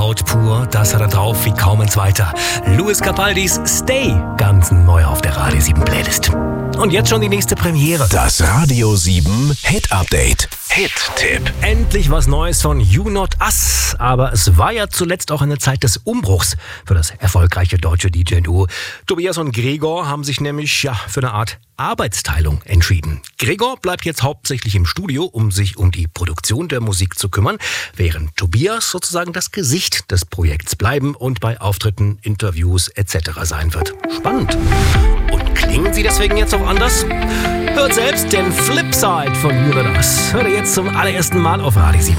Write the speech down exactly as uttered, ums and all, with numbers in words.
Gänsehaut pur, das hat er drauf wie kaum ein zweiter. Lewis Capaldis Stay, ganz neu auf der Radio sieben Playlist. Und jetzt schon die nächste Premiere. Das Radio sieben Hit Update. Hit-Tipp. Endlich was Neues von You Not Us. Aber es war ja zuletzt auch eine Zeit des Umbruchs für das erfolgreiche deutsche D J-Duo. Tobias und Gregor haben sich nämlich ja für eine Art Arbeitsteilung entschieden. Gregor bleibt jetzt hauptsächlich im Studio, um sich um die Produktion der Musik zu kümmern, während Tobias sozusagen das Gesicht des Projekts bleiben und bei Auftritten, Interviews et cetera sein wird. Spannend. Und klingen sie deswegen jetzt auch anders? Hört selbst den Flipside von You Not Us. Hört ihr jetzt zum allerersten Mal auf Radio sieben.